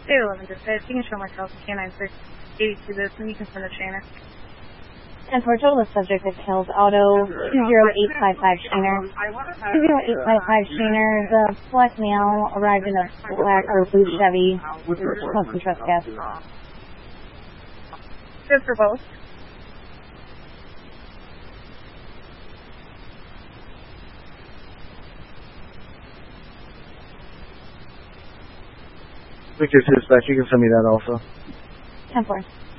211 dispatch. You can show my Charles K9 682 this, and you can send a trainer. And for a total subject that kills auto 20855 Shiner. 20855 Shiner, the black male arrived in a black or blue Chevy, posting trespass. Good for both. Victor to dispatch, you can send me that also. 10-4.